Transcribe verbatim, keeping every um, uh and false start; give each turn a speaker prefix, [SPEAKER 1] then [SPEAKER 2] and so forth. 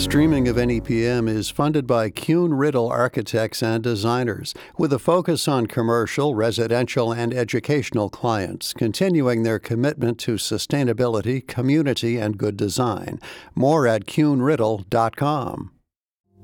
[SPEAKER 1] Streaming of N E P M is funded by Kuhn Riddle Architects and Designers, with a focus on commercial, residential, and educational clients, continuing their commitment to sustainability, community, and good design. More at kuhn riddle dot com.